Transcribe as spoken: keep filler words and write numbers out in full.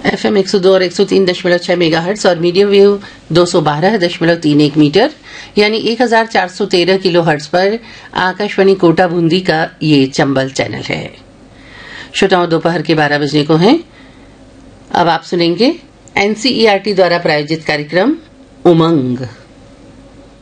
F M एक सौ दो और एक सौ तीन दशमलव छह मेगाहर्ट्ज और मीडियम वेव दो सौ बारह दशमलव तीन एक मीटर यानी एक हजार चार सौ तेरह किलो हर्ट्ज पर आकाशवाणी कोटा बूंदी का ये चंबल चैनल है। श्रोताओं, दोपहर के बारह बजने को हैं। अब आप सुनेंगे एनसीईआरटी द्वारा प्रायोजित कार्यक्रम उमंग।